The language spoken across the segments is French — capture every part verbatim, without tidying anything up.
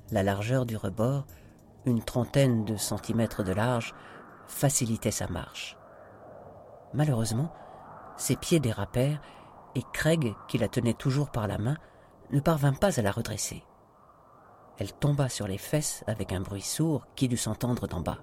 La largeur du rebord, une trentaine de centimètres de large, facilitait sa marche. Malheureusement, ses pieds dérapèrent et Craig, qui la tenait toujours par la main, ne parvint pas à la redresser. Elle tomba sur les fesses avec un bruit sourd qui dut s'entendre d'en bas.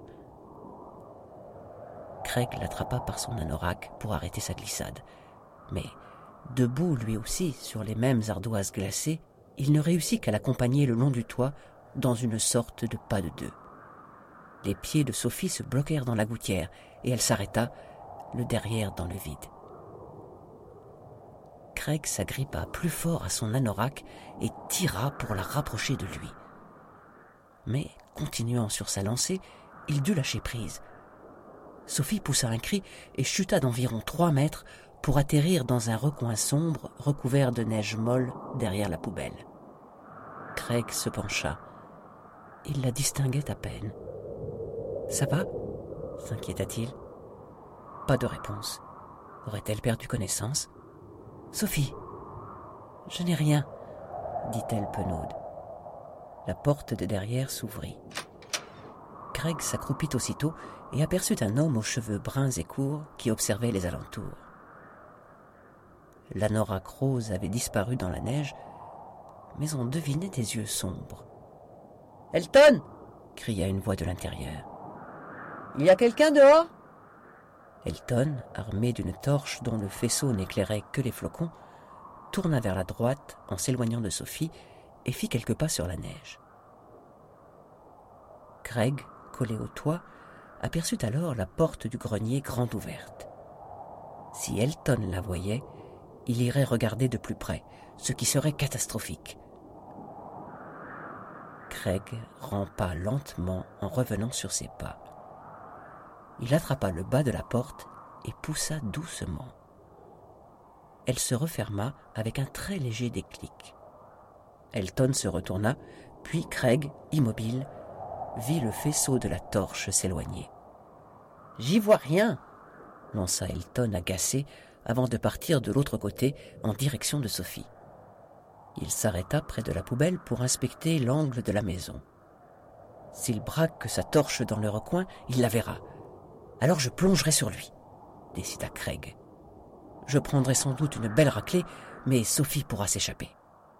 Craig l'attrapa par son anorak pour arrêter sa glissade. Mais, debout lui aussi sur les mêmes ardoises glacées, il ne réussit qu'à l'accompagner le long du toit dans une sorte de pas de deux. Les pieds de Sophie se bloquèrent dans la gouttière et elle s'arrêta, le derrière dans le vide. Craig s'agrippa plus fort à son anorak et tira pour la rapprocher de lui. Mais, continuant sur sa lancée, il dut lâcher prise. Sophie poussa un cri et chuta d'environ trois mètres pour atterrir dans un recoin sombre recouvert de neige molle derrière la poubelle. Craig se pencha. Il la distinguait à peine. « Ça va ?» s'inquiéta-t-il. Pas de réponse. Aurait-elle perdu connaissance ? « Sophie !»« Je n'ai rien, » dit-elle penaude. La porte de derrière s'ouvrit. Craig s'accroupit aussitôt et aperçut un homme aux cheveux bruns et courts qui observait les alentours. L'anorak rose avait disparu dans la neige, mais on devinait des yeux sombres. « Elton !» cria une voix de l'intérieur. « Il y a quelqu'un dehors ?» Elton, armé d'une torche dont le faisceau n'éclairait que les flocons, tourna vers la droite en s'éloignant de Sophie et fit quelques pas sur la neige. Craig, collé au toit, aperçut alors la porte du grenier grande ouverte. Si Elton la voyait, il irait regarder de plus près, ce qui serait catastrophique. Craig rampa lentement en revenant sur ses pas. Il attrapa le bas de la porte et poussa doucement. Elle se referma avec un très léger déclic. Elton se retourna, puis Craig, immobile, vit le faisceau de la torche s'éloigner. « J'y vois rien !» lança Elton agacé avant de partir de l'autre côté en direction de Sophie. Il s'arrêta près de la poubelle pour inspecter l'angle de la maison. S'il braque sa torche dans le recoin, il la verra. Alors je plongerai sur lui, décida Craig. Je prendrai sans doute une belle raclée, mais Sophie pourra s'échapper.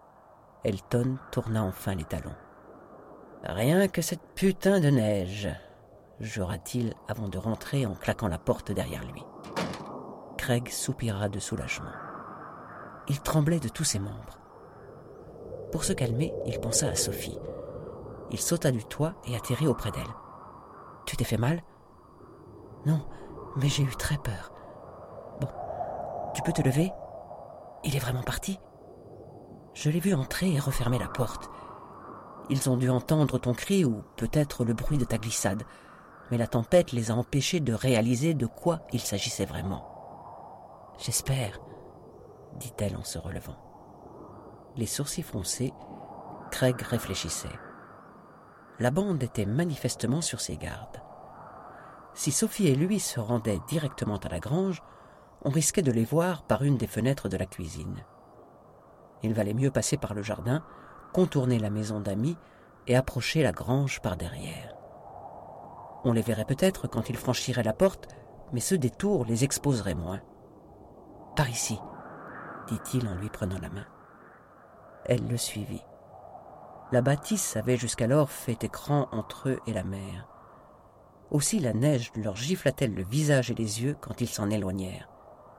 Elton tourna enfin les talons. Rien que cette putain de neige, jura-t-il avant de rentrer en claquant la porte derrière lui. Craig soupira de soulagement. Il tremblait de tous ses membres. Pour se calmer, il pensa à Sophie. Il sauta du toit et atterrit auprès d'elle. « Tu t'es fait mal ?»« Non, mais j'ai eu très peur. Bon, tu peux te lever ? Il est vraiment parti ? Je l'ai vu entrer et refermer la porte. Ils ont dû entendre ton cri ou peut-être le bruit de ta glissade, mais la tempête les a empêchés de réaliser de quoi il s'agissait vraiment. « J'espère, » dit-elle en se relevant. Les sourcils froncés, Craig réfléchissait. La bande était manifestement sur ses gardes. Si Sophie et lui se rendaient directement à la grange, on risquait de les voir par une des fenêtres de la cuisine. Il valait mieux passer par le jardin, contourner la maison d'amis et approcher la grange par derrière. On les verrait peut-être quand ils franchiraient la porte, mais ce détour les exposerait moins. « Par ici », dit-il en lui prenant la main. Elle le suivit. La bâtisse avait jusqu'alors fait écran entre eux et la mer. Aussi la neige leur gifla-t-elle le visage et les yeux quand ils s'en éloignèrent.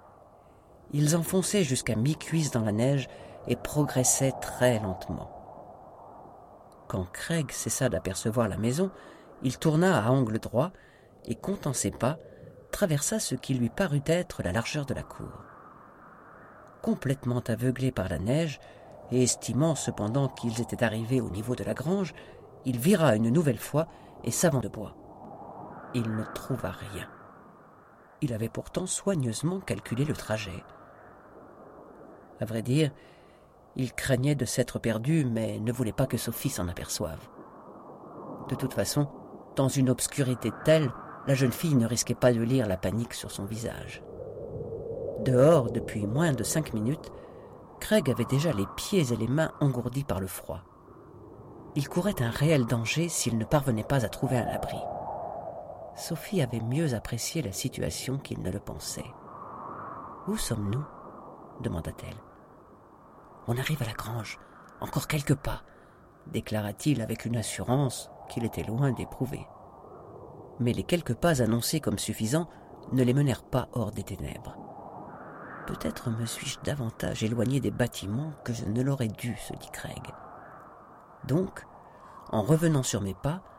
Ils enfonçaient jusqu'à mi-cuisse dans la neige et progressaient très lentement. Quand Craig cessa d'apercevoir la maison, il tourna à angle droit et, comptant ses pas, traversa ce qui lui parut être la largeur de la cour. Complètement aveuglé par la neige, et estimant cependant qu'ils étaient arrivés au niveau de la grange, il vira une nouvelle fois et s'avant de bois. Il ne trouva rien. Il avait pourtant soigneusement calculé le trajet. À vrai dire, il craignait de s'être perdu, mais ne voulait pas que Sophie s'en aperçoive. De toute façon, dans une obscurité telle, la jeune fille ne risquait pas de lire la panique sur son visage. Dehors, depuis moins de cinq minutes, Craig avait déjà les pieds et les mains engourdis par le froid. Il courait un réel danger s'il ne parvenait pas à trouver un abri. Sophie avait mieux apprécié la situation qu'il ne le pensait. « Où sommes-nous » demanda-t-elle. « On arrive à la grange, encore quelques pas » déclara-t-il avec une assurance qu'il était loin d'éprouver. Mais les quelques pas annoncés comme suffisants ne les menèrent pas hors des ténèbres. « Peut-être me suis-je davantage éloigné des bâtiments que je ne l'aurais dû, se dit Craig. Donc, en revenant sur mes pas,